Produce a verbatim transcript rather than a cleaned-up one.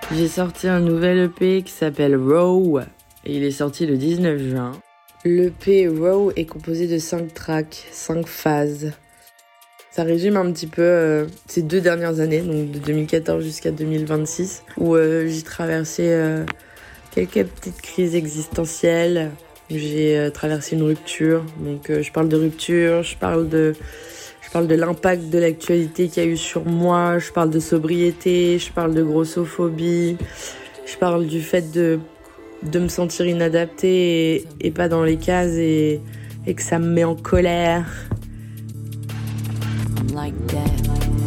J'ai sorti un nouvel E P qui s'appelle Raw et il est sorti le dix-neuf juin. L'E P Raw est composé de cinq tracks, cinq phases. Ça résume un petit peu euh, ces deux dernières années, donc de deux mille quatorze jusqu'à deux mille vingt-six, où euh, j'ai traversé euh, quelques petites crises existentielles. J'ai euh, traversé une rupture, donc euh, je parle de rupture, je parle de, je parle de l'impact de l'actualité qu'il y a eu sur moi, je parle de sobriété, je parle de grossophobie, je parle du fait de, de me sentir inadaptée et, et pas dans les cases et, et que ça me met en colère. Like that.